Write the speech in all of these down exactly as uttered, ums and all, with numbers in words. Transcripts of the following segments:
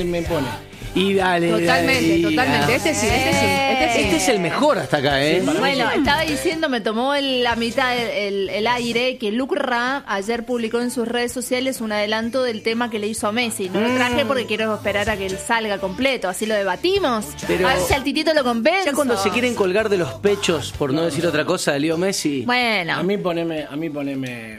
me, me pone. Y dale, Totalmente, dale, totalmente. dale. Este sí, este sí, este sí. Este es el mejor hasta acá, ¿eh? Sí, para mí Bueno, sí. estaba diciendo, me tomó el- la mitad el, el- el aire, que Luke Ra ayer publicó en sus redes sociales un adelanto del tema que le hizo a Messi. No lo traje porque quiero esperar a que él salga completo, así lo debatimos. Pero- a ver si al titito lo convence. Ya cuando se quieren colgar de los pechos, por no decir otra cosa, de Leo Messi. Bueno. A mí poneme, a mí poneme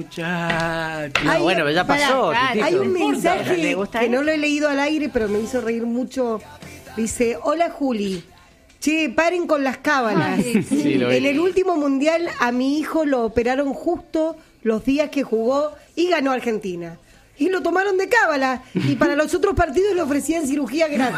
muchacho. No, bueno, ya pasó, Para, Titito. Hay un ¿Le mensaje gusta que él? no lo he leído al aire, pero me hizo reír mucho. Dice, hola Juli. Che, paren con las cábalas. Ay, sí. Sí, lo vi. En el último mundial a mi hijo lo operaron justo los días que jugó y ganó Argentina. Y lo tomaron de cábala. Y para los otros partidos le ofrecían cirugía gratis.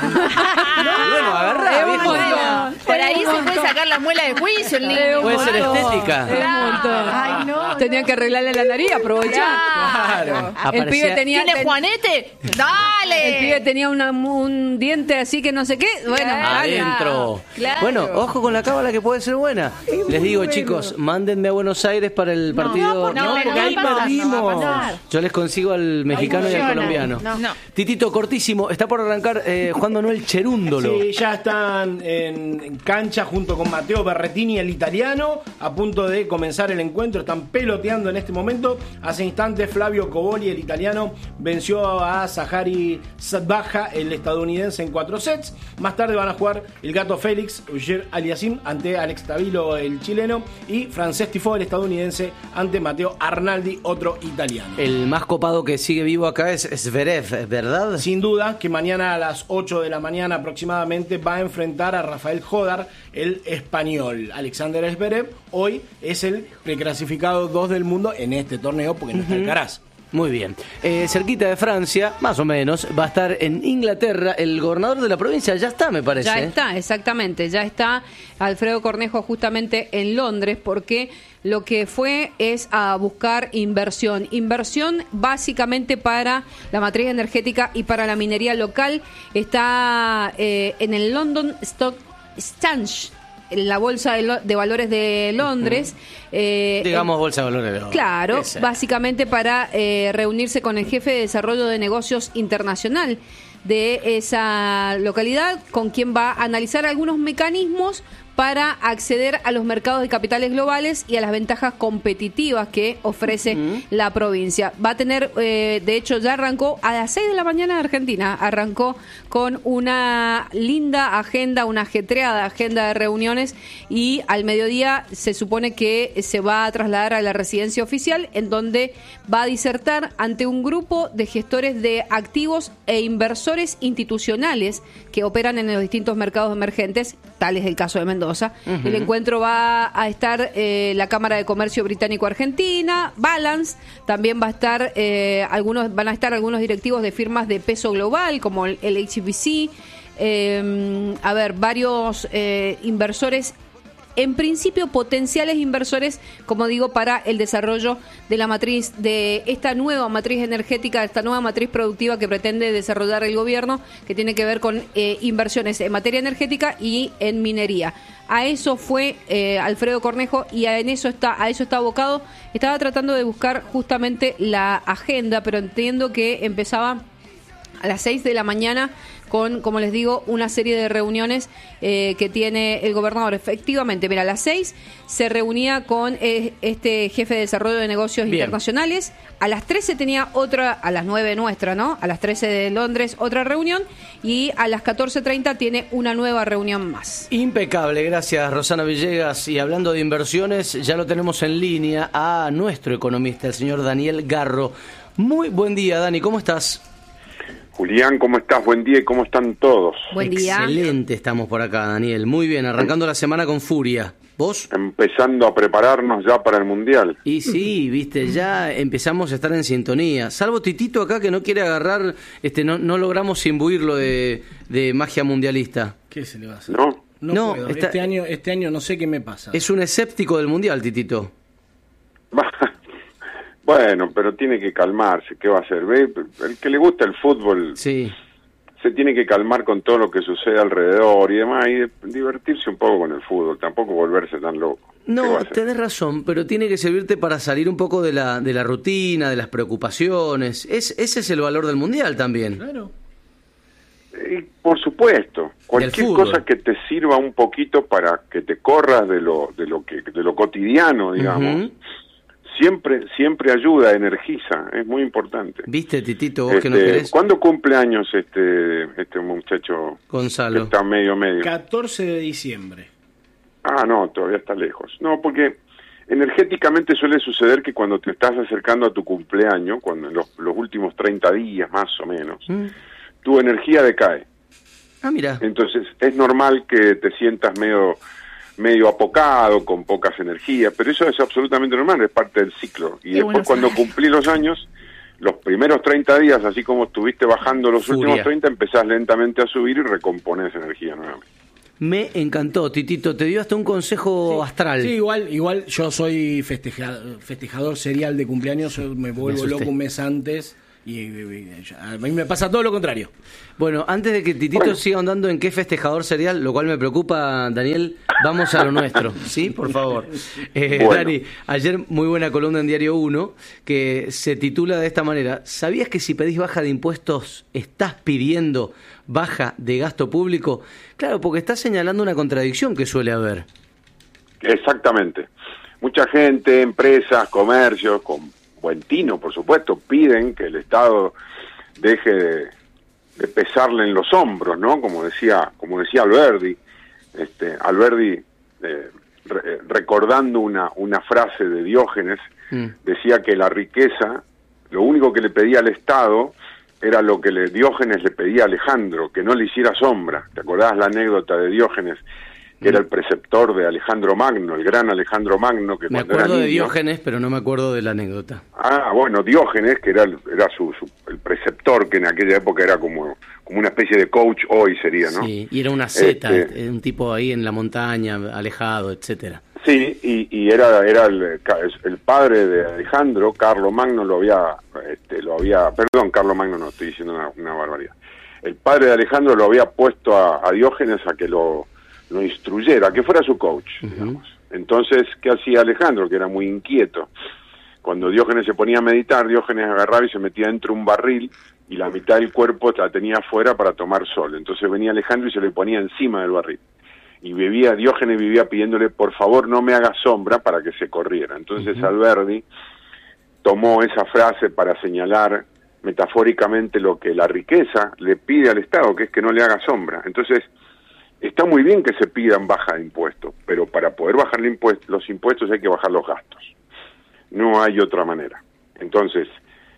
Bueno, agarrá, Es un viejo. montón. Por ahí Es un se puede montón. sacar la muela de juicio el Es niño. un Puede ser montón. estética. Es un montón. Ay, no, Tenían no. que arreglarle la nariz, aprovechar. Claro. El Aparecía- pibe tenía... ¿Tiene ten- Juanete? ¡Dale! El pibe tenía una- un diente así que no sé qué. Bueno, Claro. dale. Adentro. Claro. Bueno, ojo con la cábala que puede ser buena. Les digo, bueno. chicos, mándenme a Buenos Aires para el No, partido. no, No, no, porque no ahí va a pasar, perdimos. no va a pasar. Yo les consigo al mexicano y al funciona. colombiano. No. No. Titito, cortísimo. Está por arrancar eh, Juan Manuel Cherúndolo. Sí, ya están en, en cancha junto con Matteo Berrettini, el italiano, a punto de comenzar el encuentro. Están peloteando en este momento. Hace instantes Flavio Coboli, el italiano, venció a Zahari Sadbaja, el estadounidense, en cuatro sets. Más tarde van a jugar el gato Félix, Uger Aliasim, ante Alex Tavilo, el chileno, y Francesc Tifo, el estadounidense, ante Matteo Arnaldi, otro italiano. El más copado que sigue vivo acá es Zverev, ¿verdad? Sin duda que mañana a las ocho de la mañana aproximadamente va a enfrentar a Rafael Jodar, el español. Alexander Zverev hoy es el preclasificado dos del mundo en este torneo porque no está Alcaraz. Muy bien. Eh, cerquita de Francia, más o menos, va a estar en Inglaterra el gobernador de la provincia. Ya está, me parece. Ya está, exactamente. Ya está Alfredo Cornejo justamente en Londres porque lo que fue es a buscar inversión. Inversión básicamente para la matriz energética y para la minería local. Está eh, en el London Stock Exchange, en la bolsa de, lo- de valores de Londres. eh, Digamos bolsa de valores de oro. Claro, Ese. básicamente para eh, reunirse con el jefe de desarrollo de negocios internacional de esa localidad, con quien va a analizar algunos mecanismos para acceder a los mercados de capitales globales y a las ventajas competitivas que ofrece la provincia. Va a tener, eh, de hecho ya arrancó a las seis de la mañana de Argentina, arrancó con una linda agenda, una ajetreada agenda de reuniones y al mediodía se supone que se va a trasladar a la residencia oficial en donde va a disertar ante un grupo de gestores de activos e inversores institucionales que operan en los distintos mercados emergentes, tal es el caso de Mendoza. El encuentro va a estar eh, la Cámara de Comercio Británico-Argentina, Balance, también va a estar eh, algunos, van a estar algunos directivos de firmas de peso global como el, el H B C, eh, a ver, varios eh, inversores, en principio potenciales inversores, como digo, para el desarrollo de la matriz, de esta nueva matriz energética, esta nueva matriz productiva que pretende desarrollar el gobierno, que tiene que ver con eh, inversiones en materia energética y en minería. A eso fue eh, Alfredo Cornejo y a, en eso está, a eso está abocado. Estaba tratando de buscar justamente la agenda, pero entiendo que empezaba a las seis de la mañana con, como les digo, una serie de reuniones eh, que tiene el gobernador. Efectivamente, mira, a las seis se reunía con eh, este jefe de desarrollo de negocios Bien. internacionales. A las trece tenía otra, a las nueve nuestra, ¿no? A las trece de Londres otra reunión y a las catorce treinta tiene una nueva reunión más. Impecable, gracias Rosana Villegas. Y hablando de inversiones, ya lo tenemos en línea a nuestro economista, el señor Daniel Garro. Muy buen día, Dani, ¿cómo estás? Julián, ¿cómo estás? Buen día y ¿cómo están todos? Buen día. Excelente estamos por acá, Daniel. Muy bien, arrancando la semana con furia. ¿Vos? Empezando a prepararnos ya para el Mundial. Y sí, viste, ya empezamos a estar en sintonía. Salvo Titito acá que no quiere agarrar, este, no, no logramos imbuirlo de, de magia mundialista. ¿Qué se le va a hacer? ¿No? No, No, puedo. está- Este año, este año no sé qué me pasa. Es un escéptico del mundial, Titito. Bueno, pero tiene que calmarse. ¿Qué va a hacer? ¿Ve? El que le gusta el fútbol Sí. se tiene que calmar con todo lo que sucede alrededor y demás y de- divertirse un poco con el fútbol, tampoco volverse tan loco. ¿Qué va a No, hacer? tenés razón, pero tiene que servirte para salir un poco de la, de la rutina, de las preocupaciones. Es, ese es el valor del mundial también. Claro. Y por supuesto, cualquier cosa que te sirva un poquito para que te corras de lo de lo que de lo cotidiano, digamos. Uh-huh. Siempre siempre ayuda, energiza, es muy importante. ¿Viste, Titito, vos este, que no querés? ¿Cuándo cumple años este este muchacho Gonzalo? Que está medio medio. catorce de diciembre. Ah, no, todavía está lejos. No, porque energéticamente suele suceder que cuando te estás acercando a tu cumpleaños, cuando en los, los últimos treinta días más o menos, mm. tu energía decae. Ah, mira. Entonces es normal que te sientas medio medio apocado, con pocas energías, pero eso es absolutamente normal, es parte del ciclo. Y Qué después cuando saber. cumplí los años, los primeros treinta días, así como estuviste bajando los Furia. últimos treinta, empezás lentamente a subir y recomponés energía nuevamente. Me encantó, Titito, te dio hasta un consejo sí. astral. Sí, igual igual yo soy festejador, festejador serial de cumpleaños, yo me vuelvo me loco un mes antes. Y, y, y a mí me pasa todo lo contrario. Bueno, antes de que Titito bueno. siga andando en qué festejador serial, lo cual me preocupa, Daniel, vamos a lo nuestro, ¿sí? Por favor. Eh, bueno. Dani, ayer muy buena columna en Diario uno que se titula de esta manera: ¿sabías que si pedís baja de impuestos estás pidiendo baja de gasto público? Claro, porque estás señalando una contradicción que suele haber. Exactamente. Mucha gente, empresas, comercios, con buen tino, por supuesto, piden que el Estado deje de, de pesarle en los hombros, ¿no? Como decía, como decía Alberdi, este, Alberdi eh, re, recordando una una frase de Diógenes, mm. decía que la riqueza, lo único que le pedía al Estado era lo que le, Diógenes le pedía a Alejandro, que no le hiciera sombra. ¿Te acordás la anécdota de Diógenes? Que era el preceptor de Alejandro Magno, el gran Alejandro Magno. Que me cuando acuerdo era de niño, Diógenes, pero no me acuerdo de la anécdota. Ah, bueno, Diógenes, que era el, era su, su el preceptor, que en aquella época era como, como una especie de coach hoy sería, ¿no? Sí, y era una zeta, este, un tipo ahí en la montaña, alejado, etcétera. Sí, y, y era era el, el padre de Alejandro, Carlo Magno, lo había, este, lo había, perdón, Carlo Magno no, estoy diciendo una, una barbaridad. El padre de Alejandro lo había puesto a, a Diógenes a que lo lo instruyera, que fuera su coach, uh-huh. digamos. Entonces, ¿qué hacía Alejandro? Que era muy inquieto. Cuando Diógenes se ponía a meditar, Diógenes agarraba y se metía dentro de un barril y la mitad del cuerpo la tenía afuera para tomar sol. Entonces venía Alejandro y se le ponía encima del barril. Y vivía, Diógenes vivía pidiéndole, por favor, no me haga sombra, para que se corriera. Entonces uh-huh. Alberdi tomó esa frase para señalar metafóricamente lo que la riqueza le pide al Estado, que es que no le haga sombra. Entonces, está muy bien que se pidan baja de impuestos, pero para poder bajar los impuestos hay que bajar los gastos. No hay otra manera. Entonces,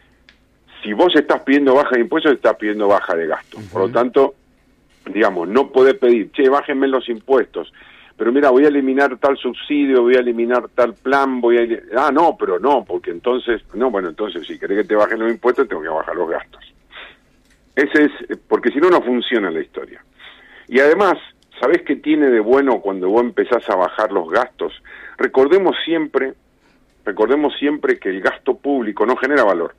si vos estás pidiendo baja de impuestos, estás pidiendo baja de gastos. Uh-huh. Por lo tanto, digamos, no podés pedir, che, bájenme los impuestos, pero mira, voy a eliminar tal subsidio, voy a eliminar tal plan, voy a... Ah, no, pero no, porque entonces... No, bueno, entonces, si querés que te bajen los impuestos, tengo que bajar los gastos. Ese es... Porque si no, no funciona la historia. Y además, ¿sabés qué tiene de bueno cuando vos empezás a bajar los gastos? Recordemos siempre, recordemos siempre que el gasto público no genera valor.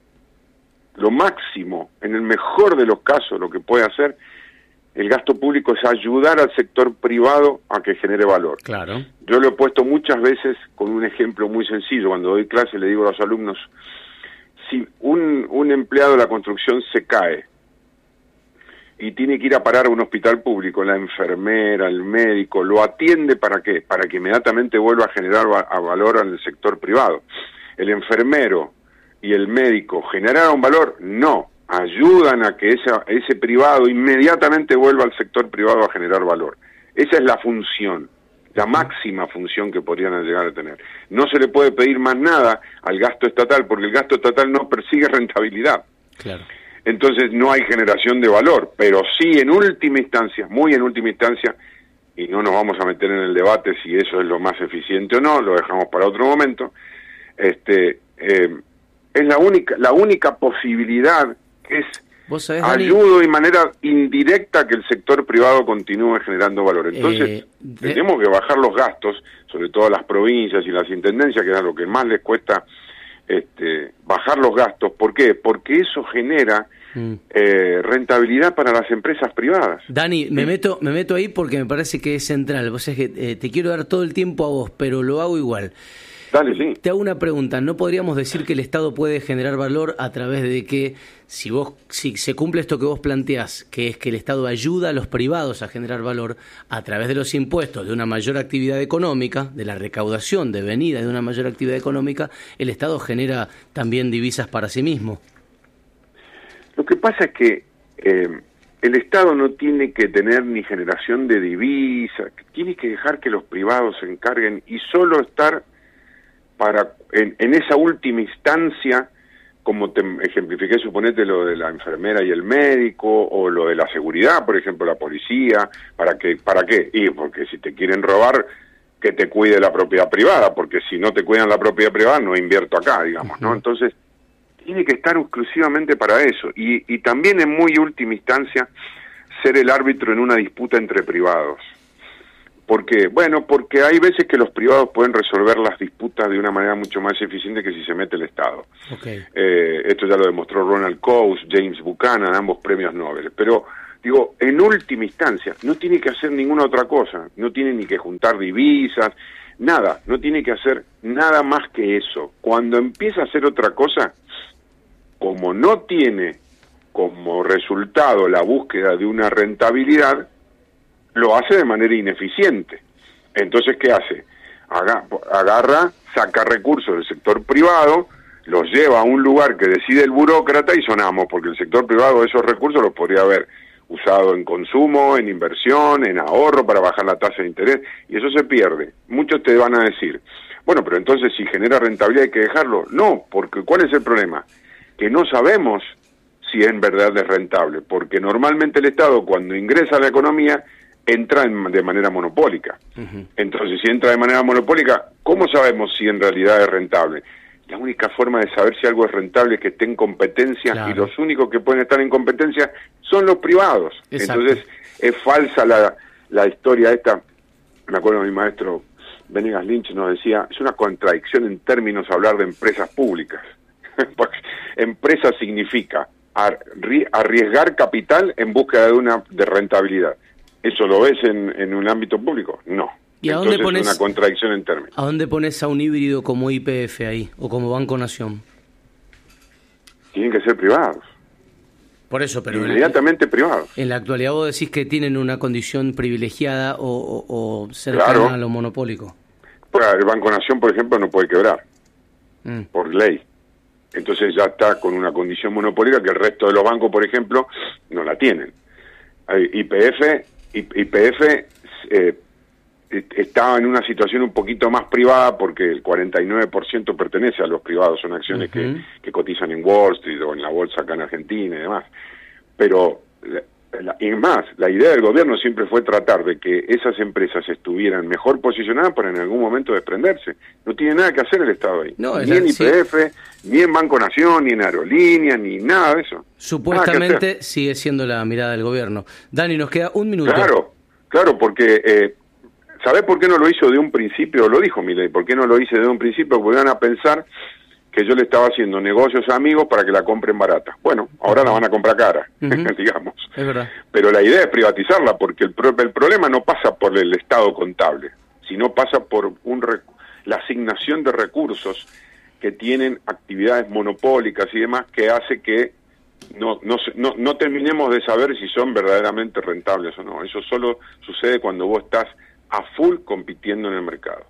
Lo máximo, en el mejor de los casos, lo que puede hacer el gasto público es ayudar al sector privado a que genere valor. Claro. Yo lo he puesto muchas veces con un ejemplo muy sencillo. Cuando doy clase le digo a los alumnos, si un, un empleado de la construcción se cae, y tiene que ir a parar a un hospital público, la enfermera, el médico, ¿lo atiende para qué? Para que inmediatamente vuelva a generar va- a valor al sector privado. ¿El enfermero y el médico generaron valor? No, ayudan a que esa, ese privado inmediatamente vuelva al sector privado a generar valor. Esa es la función, la máxima función que podrían llegar a tener. No se le puede pedir más nada al gasto estatal, porque el gasto estatal no persigue rentabilidad. Claro. Entonces no hay generación de valor, pero sí en última instancia, muy en última instancia, y no nos vamos a meter en el debate si eso es lo más eficiente o no, lo dejamos para otro momento, este eh, es la única la única posibilidad que es ¿Vos sabés, ayudo Dani? de manera indirecta a que el sector privado continúe generando valor. Entonces Eh, de- tenemos que bajar los gastos, sobre todo las provincias y las intendencias, que es lo que más les cuesta este, bajar los gastos. ¿Por qué? Porque eso genera mm. eh, rentabilidad para las empresas privadas. Dani, ¿Sí? me meto me meto ahí porque me parece que es central. Vos sabés que eh, te quiero dar todo el tiempo a vos, pero lo hago igual. Dale, sí. Te hago una pregunta. ¿No podríamos decir que el Estado puede generar valor a través de que si vos si se cumple esto que vos planteás, que es que el Estado ayuda a los privados a generar valor a través de los impuestos, de una mayor actividad económica, de la recaudación de venida de una mayor actividad económica, el Estado genera también divisas para sí mismo? Lo que pasa es que eh, el Estado no tiene que tener ni generación de divisas, tiene que dejar que los privados se encarguen y solo estar para en, en esa última instancia, como te ejemplifiqué, suponete lo de la enfermera y el médico, o lo de la seguridad, por ejemplo, la policía, ¿para qué? ¿Para qué? Y porque si te quieren robar, que te cuide la propiedad privada, porque si no te cuidan la propiedad privada, no invierto acá, digamos, ¿no? Entonces, tiene que estar exclusivamente para eso, y, y también en muy última instancia, ser el árbitro en una disputa entre privados. Porque, bueno, porque hay veces que los privados pueden resolver las disputas de una manera mucho más eficiente que si se mete el Estado. Okay. Eh, esto ya lo demostró Ronald Coase, James Buchanan, ambos premios Nobel. Pero, digo, en última instancia, no tiene que hacer ninguna otra cosa. No tiene ni que juntar divisas, nada. No tiene que hacer nada más que eso. Cuando empieza a hacer otra cosa, como no tiene como resultado la búsqueda de una rentabilidad, lo hace de manera ineficiente. Entonces, ¿qué hace? Agarra, saca recursos del sector privado, los lleva a un lugar que decide el burócrata y sonamos, porque el sector privado esos recursos los podría haber usado en consumo, en inversión, en ahorro para bajar la tasa de interés, y eso se pierde. Muchos te van a decir, bueno, pero entonces si genera rentabilidad hay que dejarlo. No, porque ¿cuál es el problema? Que no sabemos si en verdad es rentable, porque normalmente el Estado cuando ingresa a la economía entra en, de manera monopólica. Uh-huh. Entonces, si entra de manera monopólica, ¿cómo sabemos si en realidad es rentable? La única forma de saber si algo es rentable es que esté en competencia, claro. Y los únicos que pueden estar en competencia son los privados. Exacto. Entonces, es falsa la, la historia esta. Me acuerdo mi maestro Venegas Lynch nos decía, es una contradicción en términos hablar de empresas públicas. Porque empresa significa arriesgar capital en búsqueda de una de rentabilidad. ¿Eso lo ves en, en un ámbito público? No. ¿Y a Entonces dónde pones, es una contradicción en términos. ¿A dónde pones a un híbrido como Y P F ahí, o como Banco Nación? Tienen que ser privados. Por eso, pero... Inmediatamente en, privados. En la actualidad vos decís que tienen una condición privilegiada o, o, o cercana claro. a lo monopólico. El Banco Nación, por ejemplo, no puede quebrar, mm. por ley. Entonces ya está con una condición monopólica que el resto de los bancos, por ejemplo, no la tienen. Y P F... Y P F eh, estaba en una situación un poquito más privada porque el cuarenta y nueve por ciento pertenece a los privados, son acciones uh-huh. que, que cotizan en Wall Street o en la bolsa acá en Argentina y demás. Pero, la, la, y más, la idea del gobierno siempre fue tratar de que esas empresas estuvieran mejor posicionadas para en algún momento desprenderse. No tiene nada que hacer el Estado ahí. No, ni en Y P F, sí. ni en Banco Nación, ni en Aerolínea, ni nada de eso. Supuestamente sigue siendo la mirada del gobierno. Dani, nos queda un minuto. Claro, claro, porque... Eh, ¿sabés por qué no lo hizo de un principio? Lo dijo Milei, ¿por qué no lo hice de un principio? Porque van a pensar que yo le estaba haciendo negocios a amigos para que la compren barata. Bueno, ahora la van a comprar cara, uh-huh. digamos. Es verdad. Pero la idea es privatizarla, porque el, pro- el problema no pasa por el estado contable, sino pasa por un rec- la asignación de recursos que tienen actividades monopólicas y demás, que hace que no, no, no, no terminemos de saber si son verdaderamente rentables o no. Eso solo sucede cuando vos estás a full compitiendo en el mercado.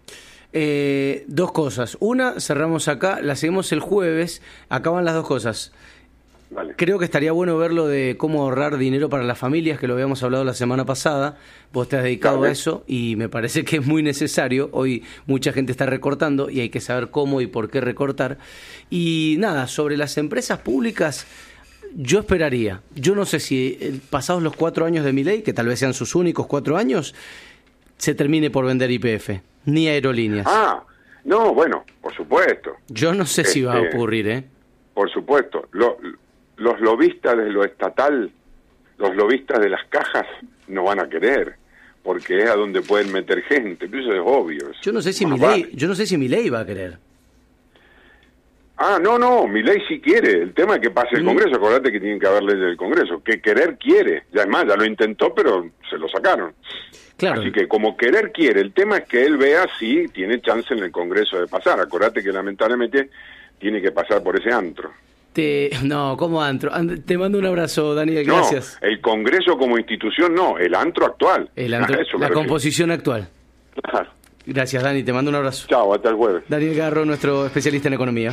Eh, dos cosas. Una, cerramos acá, la seguimos el jueves. Acaban las dos cosas. Vale. Creo que estaría bueno ver lo de cómo ahorrar dinero para las familias, que lo habíamos hablado la semana pasada. Vos te has dedicado Dale. a eso y me parece que es muy necesario. Hoy mucha gente está recortando y hay que saber cómo y por qué recortar. Y nada, sobre las empresas públicas, yo esperaría. Yo no sé si eh, pasados los cuatro años de Milei, que tal vez sean sus únicos cuatro años, se termine por vender Y P F, ni aerolíneas. Ah, no, bueno, por supuesto. Yo no sé este, si va a ocurrir, ¿eh? Por supuesto. Lo, los lobistas de lo estatal, los lobistas de las cajas, no van a querer, porque es a donde pueden meter gente, pero eso es obvio. Yo no sé si Milei, yo no sé si Milei va a querer. Ah, no, no, Milei sí quiere. El tema es que pase el Congreso. Acordate que tienen que haber leyes del Congreso. Que querer quiere. Ya es más, ya lo intentó, pero se lo sacaron. Claro. Así que como querer quiere. El tema es que él vea si tiene chance en el Congreso de pasar. Acordate que lamentablemente tiene que pasar por ese antro. Te... No, ¿cómo antro? And... Te mando un abrazo, Daniel, gracias. No, el Congreso como institución no, el antro actual. El antro... La refiero. Composición actual. Claro. Gracias, Dani, te mando un abrazo. Chao, hasta el jueves. Daniel Garro, nuestro especialista en economía.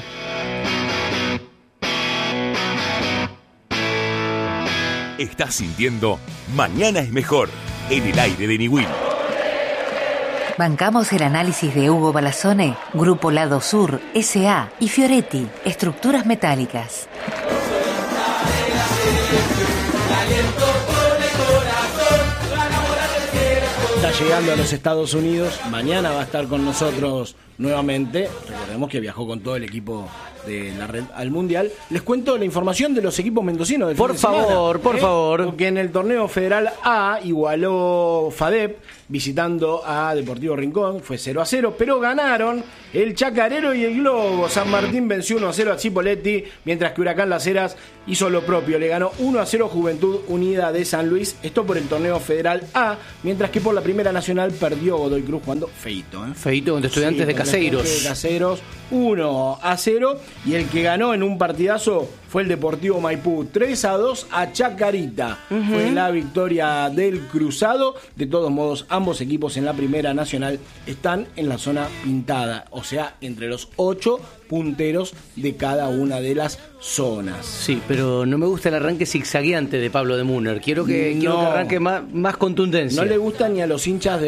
Estás sintiendo Mañana es Mejor, en el aire de Niwil. Bancamos el análisis de Hugo Balazzone, Grupo Lado Sur, S A y Fioretti, Estructuras Metálicas. Está llegando a los Estados Unidos, mañana va a estar con nosotros nuevamente. Recordemos que viajó con todo el equipo de la red al Mundial. Les cuento la información de los equipos mendocinos del Por fin de favor, semana, por ¿eh? favor. Porque en el torneo Federal A igualó FADEP visitando a Deportivo Rincón, fue cero a cero, pero ganaron el Chacarero y el Globo. San Martín venció uno a cero a Cipolletti, mientras que Huracán Las Heras hizo lo propio, le ganó uno a cero Juventud Unida de San Luis, esto por el torneo Federal A, mientras que por la Primera Nacional perdió Godoy Cruz jugando feito. ¿eh? Feito contra Estudiantes sí, de Caseiros. De Caseros, uno a cero, y el que ganó en un partidazo fue el Deportivo Maipú, tres a dos a Chacarita. Uh-huh. Fue la victoria del Cruzado. De todos modos, ambos equipos en la Primera Nacional están en la zona pintada, o sea, entre los ocho punteros de cada una de las zonas. Sí, pero no me gusta el arranque zigzagueante de Pablo de Munner. Quiero que, no, quiero que arranque más, más contundencia. No le gusta ni a los hinchas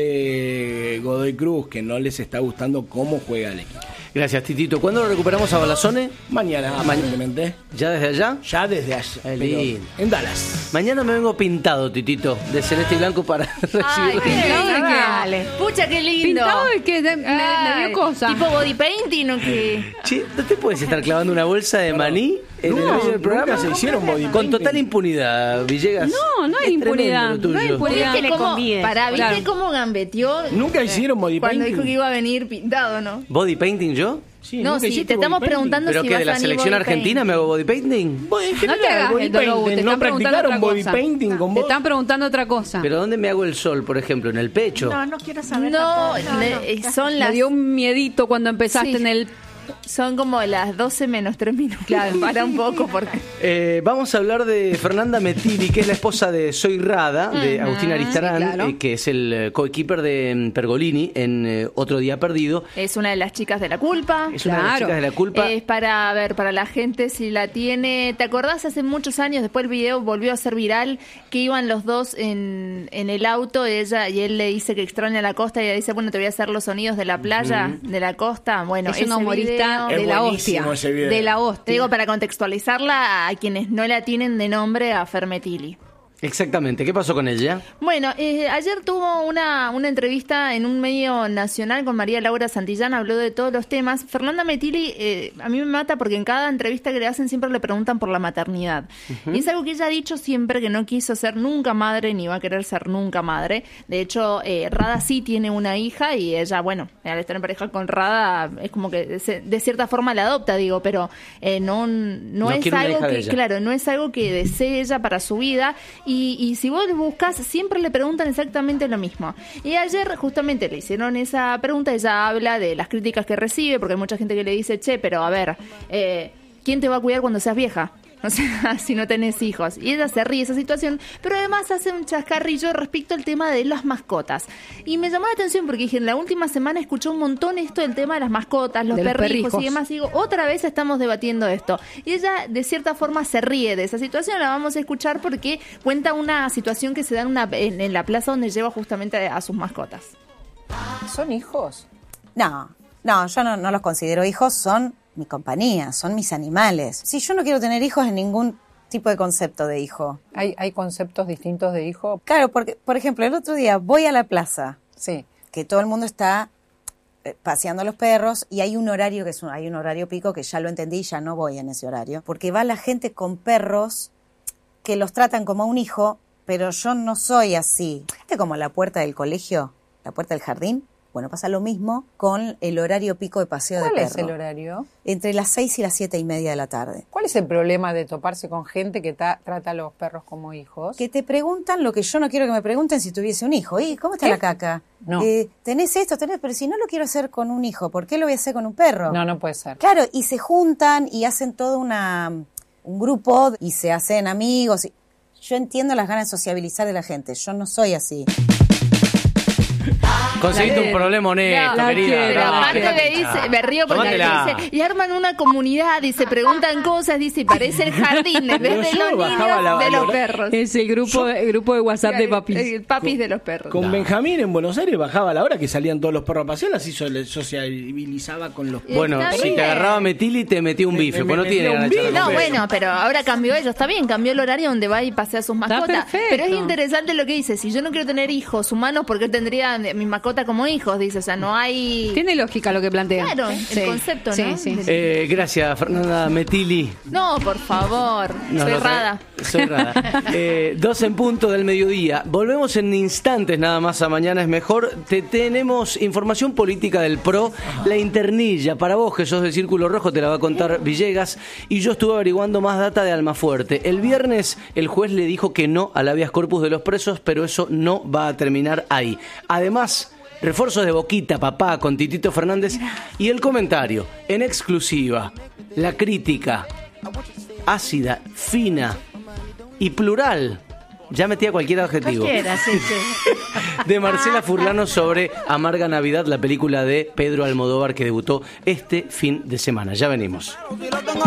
de Godoy Cruz, que no les está gustando cómo juega el equipo. Gracias, Titito. ¿Cuándo lo recuperamos a Balazzone? Mañana, aparentemente. ¿Ya desde allá? Ya desde allá. En Dallas. Mañana me vengo pintado, Titito, de celeste y blanco para recibir. Ay, qué lindo. Dale. Pucha, qué lindo. Pintado es que me, me dio cosa. ¿Tipo body painting o qué? Che, ¿no te puedes estar clavando una bolsa de maní en no, el medio del programa? Nunca se hicieron body painting. Con total impunidad, Villegas. No, no hay es impunidad. No hay impunidad. ¿Viste cómo, para, ¿viste claro. cómo gambeteó? Nunca hicieron body Cuando painting. dijo que iba a venir pintado, ¿no? ¿Body painting yo? Sí, no, sí, te estamos preguntando ¿Pero si qué, vas de la a selección argentina me hago body painting? Vos, en general, No te hagas body el dolo, painting, te ¿no están preguntando practicaron otra body cosa. painting con Te vos? están preguntando otra cosa. ¿Pero dónde me hago el sol, por ejemplo? ¿En el pecho? No, no quiero saber. No, tampoco. le- no. son Me las dio un miedito cuando empezaste Sí. en el... son como las doce menos tres minutos. Claro, para un poco porque Eh, vamos a hablar de Fernanda Metilli, que es la esposa de Soy Rada, de Agustín Aristarán, sí, claro. eh, que es el eh, coequiper de mm, Pergolini en eh, Otro Día Perdido. es una de las chicas de la culpa. Es una de las Claro. chicas de la culpa. Es para ver, para la gente si la tiene. ¿Te acordás hace muchos años? Después el video volvió a ser viral, que iban los dos en, en el auto, ella y él le dice que extraña la costa y ella dice, bueno, te voy a hacer los sonidos de la playa, de la costa. Bueno, Es ese una humorista video- Es de la buenísimo hostia. ese video. De la hostia. Te digo, para contextualizarla a quienes no la tienen de nombre, a Fermetilli. Exactamente. ¿Qué pasó con ella? Bueno, eh, ayer tuvo una, una entrevista en un medio nacional con María Laura Santillán, habló de todos los temas. Fernanda Metilli, eh, a mí me mata porque en cada entrevista que le hacen siempre le preguntan por la maternidad. Uh-huh. Y es algo que ella ha dicho siempre, que no quiso ser nunca madre, ni va a querer ser nunca madre. De hecho, eh, Rada sí tiene una hija y ella, bueno, al estar en pareja con Rada, es como que de, de cierta forma la adopta, digo, pero eh, no, no, No es quiere una algo hija de que, ella. claro, no es algo que desee ella para su vida. Y, y si vos buscas, siempre le preguntan exactamente lo mismo. Y ayer justamente le hicieron esa pregunta, ella habla de las críticas que recibe, porque hay mucha gente que le dice, che, pero a ver, eh, ¿quién te va a cuidar cuando seas vieja? O sea, si no tenés hijos. Y ella se ríe de esa situación, pero además hace un chascarrillo respecto al tema de las mascotas. Y me llamó la atención porque dije, en la última semana escuché un montón esto del tema de las mascotas, los De los perrijos, perrijos. y demás. Y digo, otra vez estamos debatiendo esto. Y ella, de cierta forma, se ríe de esa situación. La vamos a escuchar porque cuenta una situación que se da en, una, en, en la plaza donde lleva justamente a sus mascotas. ¿Son hijos? No, no, yo no, no los considero hijos, son mi compañía, son mis animales. Sí, yo no quiero tener hijos en ningún tipo de concepto de hijo. ¿Hay, hay conceptos distintos de hijo? Claro, porque, por ejemplo, el otro día voy a la plaza, Sí. que todo el mundo está eh, paseando a los perros, y hay un horario que es un, hay un horario pico que ya lo entendí y ya no voy en ese horario, porque va la gente con perros que los tratan como a un hijo, pero yo no soy así. ¿Viste como la puerta del colegio, la puerta del jardín? Bueno, pasa lo mismo con el horario pico de paseo de ¿Cuál perro. es el horario? Entre las seis y las siete y media de la tarde. ¿Cuál es el problema de toparse con gente que ta- trata a los perros como hijos? Que te preguntan lo que yo no quiero que me pregunten si tuviese un hijo. ¿Y cómo está ¿Qué? la caca? No. Eh, ¿Tenés esto? Tenés, pero si no lo quiero hacer con un hijo, ¿por qué lo voy a hacer con un perro? No, no puede ser. Claro, y se juntan y hacen todo una, un grupo y se hacen amigos. Yo entiendo las ganas de sociabilizar de la gente. Yo no soy así. Conseguiste un problema honesto, La querida. quiero, Pero No, aparte está- me dice, me río porque Tómatela. dice, y arman una comunidad, y se preguntan cosas, dice, y parece el jardín, en vez Pero de yo los bajaba niños, la- de la- los perros. Es el grupo, el grupo de WhatsApp de papis. Eh, papis de los perros. Con Benjamín en Buenos Aires bajaba la hora que salían todos los perros a pasear, así so- sociabilizaba con los Bueno, Está si bien. te agarraba Metili te metí un Me- bife, me- pues no me tiene metía un ganas de charlar bife. No, con perros. bueno, pero ahora cambió ellos, está bien, cambió el horario donde va y pasea a sus mascotas. perfecto. Pero es interesante lo que dice, si yo no quiero tener hijos humanos, ¿por qué tendría a mi mascota como hijos? Dice, o sea, no hay... Tiene lógica lo que plantea. Claro, el concepto, sí, ¿no? Sí, sí. Eh, gracias, Fernanda Metili. No, por favor, No, soy no, rada. Soy rada. Eh, dos en punto del mediodía. Volvemos en instantes nada más a Mañana es Mejor. Te tenemos información política del P R O, la internilla. Para vos, que sos del Círculo Rojo, te la va a contar Villegas. Y yo estuve averiguando más data de Almafuerte. El viernes el juez le dijo que no al habeas corpus de los presos, pero eso no va a terminar ahí. Además, refuerzos de Boquita, papá, con Titito Fernández. Y el comentario, en exclusiva, la crítica ácida, fina y plural. Ya metí a cualquier adjetivo. Cualquiera, sí, sí. De Marcela Furlano sobre Amarga Navidad, la película de Pedro Almodóvar que debutó este fin de semana. Ya venimos. Si lo tengo